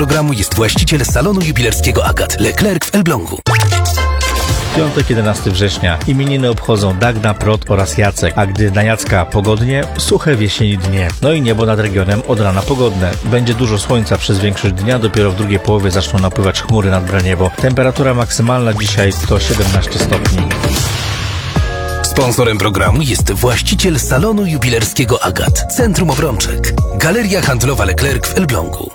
Programu jest właściciel salonu jubilerskiego Agat Leclerc w Elblągu. Piątek, 11 września. Imieniny obchodzą Dagna, Prot oraz Jacek, a gdy na Jacka pogodnie, suche w jesieni dnie. No i niebo nad regionem od rana pogodne. Będzie dużo słońca przez większość dnia, dopiero w drugiej połowie zaczną napływać chmury nad braniebo. Temperatura maksymalna dzisiaj to 17 stopni. Sponsorem programu jest właściciel salonu jubilerskiego Agat, Centrum Obrączek. Galeria Handlowa Leclerc w Elblągu.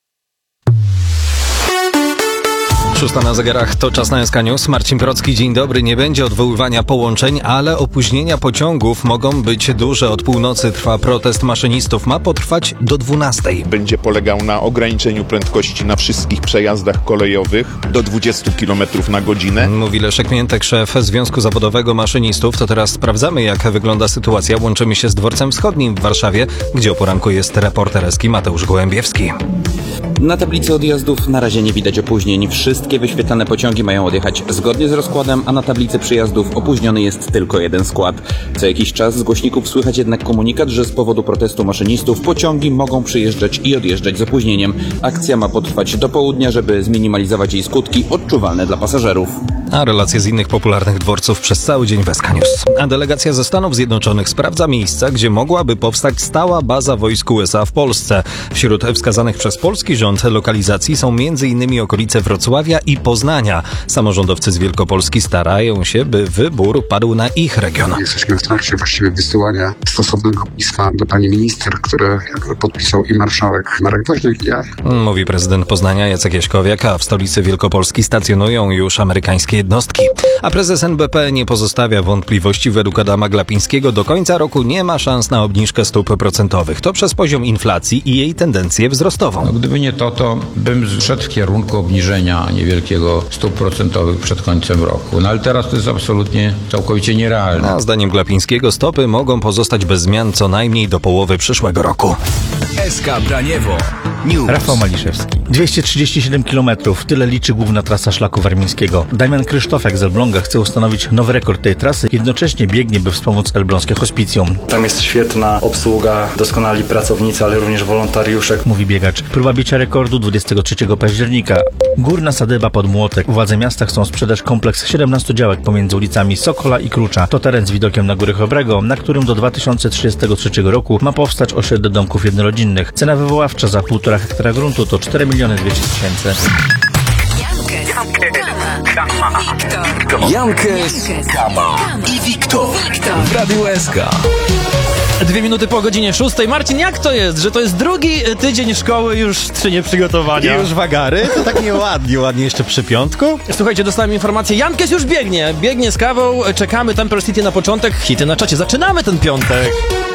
6 na zegarach, to czas na SK News. Marcin Procki, dzień dobry. Nie będzie odwoływania połączeń, ale opóźnienia pociągów mogą być duże. Od północy trwa protest maszynistów. Ma potrwać do 12. Będzie polegał na ograniczeniu prędkości na wszystkich przejazdach kolejowych do 20 km na godzinę. Mówi Leszek Miętek, szef Związku Zawodowego Maszynistów. To teraz sprawdzamy, jak wygląda sytuacja. Łączymy się z Dworcem Wschodnim w Warszawie, gdzie o poranku jest reporter Eski Mateusz Gołębiewski. Na tablicy odjazdów na razie nie widać opóźnień. Wszystkie wyświetlane pociągi mają odjechać zgodnie z rozkładem, a na tablicy przyjazdów opóźniony jest tylko jeden skład. Co jakiś czas z głośników słychać jednak komunikat, że z powodu protestu maszynistów pociągi mogą przyjeżdżać i odjeżdżać z opóźnieniem. Akcja ma potrwać do południa, żeby zminimalizować jej skutki odczuwalne dla pasażerów. A relacje z innych popularnych dworców przez cały dzień w SK News. A delegacja ze Stanów Zjednoczonych sprawdza miejsca, gdzie mogłaby powstać stała baza wojsk USA w Polsce. Wśród wskazanych przez polski rząd lokalizacji są m.in. okolice Wrocławia i Poznania. Samorządowcy z Wielkopolski starają się, by wybór padł na ich region. Jesteśmy w trakcie właściwie wysyłania stosownego pisma do pani minister, które podpisał i marszałek Marek Woźniak i ja. Mówi prezydent Poznania Jacek Jaśkowiak, a w stolicy Wielkopolski stacjonują już amerykańskie jednostki. A prezes NBP nie pozostawia wątpliwości. Według Adama Glapińskiego do końca roku nie ma szans na obniżkę stóp procentowych. To przez poziom inflacji i jej tendencję wzrostową. Gdyby nie to bym szedł w kierunku obniżenia niewielkiego stóp procentowych przed końcem roku. No ale teraz to jest absolutnie, całkowicie nierealne. A zdaniem Glapińskiego stopy mogą pozostać bez zmian co najmniej do połowy przyszłego roku. SK Braniewo News. Rafał Maliszewski. 237 km. Tyle liczy główna trasa szlaku warmińskiego. Damian Krzysztofek z Elbląga chce ustanowić nowy rekord tej trasy. Jednocześnie biegnie, by wspomóc elbląskie hospicjum. Tam jest świetna obsługa, doskonali pracownicy, ale również wolontariusze. Mówi biegacz. Próba bicia rekordu 23 października. Górna Sadyba pod Młotek. Władze miasta chcą sprzedać kompleks 17 działek pomiędzy ulicami Sokola i Krucza. To teren z widokiem na Góry Chobrego, na którym do 2033 roku ma powstać osiedle domków jednorodzinnych. Cena wywoławcza za 1,5 hektara gruntu to 4 200 000. Jankes, Kama i Wiktor w Radiu SK. 2 minuty po godzinie 6. Marcin, jak to jest, że to jest drugi tydzień szkoły, już 3 nieprzygotowania? I już wagary? To tak ładnie jeszcze przy piątku? Słuchajcie, dostałem informację, Jankes już biegnie z kawą, czekamy Temper City na początek, hity na czacie, zaczynamy ten piątek.